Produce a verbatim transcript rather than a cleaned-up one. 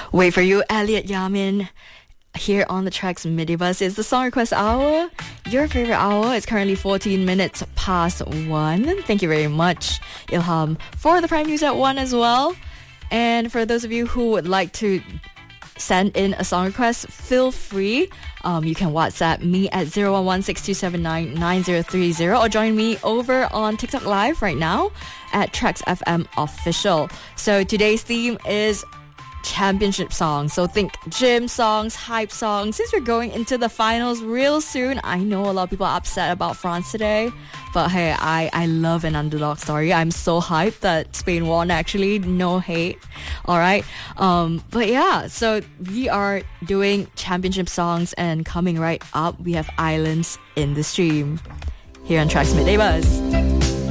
Wait for you, Elliot Yamin. Here on the Tracks Midday Buzz is the Song Request Hour. Your favorite hour is currently fourteen minutes past one. Thank you very much, Ilham, for the Prime News at one as well. And for those of you who would like to send in a song request, feel free. Um, you can WhatsApp me at zero one one six two seven nine nine zero three zero or join me over on TikTok Live right now at Tracks F M Official. So today's theme is championship songs. So think gym songs, hype songs. Since we're going into the finals real soon, I know a lot of people are upset about France today, but hey, I, I love an underdog story. I'm so hyped that Spain won, actually. No hate. Alright. Um, but yeah, so we are doing championship songs, and coming right up, we have Islands in the Stream here on Tracks Midday Buzz.